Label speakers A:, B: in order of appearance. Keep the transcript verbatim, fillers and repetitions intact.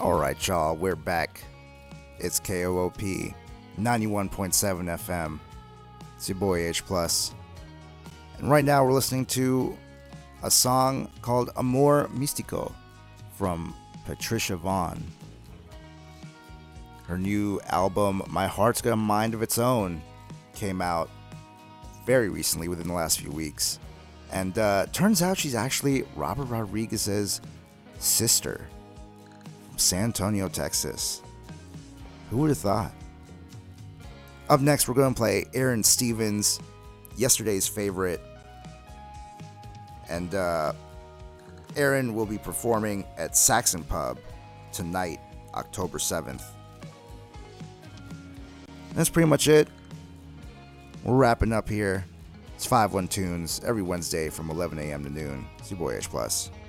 A: Alright, y'all, we're back. It's K O O P ninety-one point seven F M. It's your boy H Plus. And right now we're listening to a song called Amor Místico from Patricia Vaughn. Her new album, My Heart's Got a Mind of Its Own, came out very recently, within the last few weeks. And uh, turns out she's actually Robert Rodriguez's sister from San Antonio, Texas. Who would have thought? Up next, we're going to play Aaron Stevens, yesterday's favorite. And uh, Aaron will be performing at Saxon Pub tonight, October seventh. That's pretty much it. We're wrapping up here. It's five one Tunes every Wednesday from eleven a.m. to noon. It's your boy H Plus.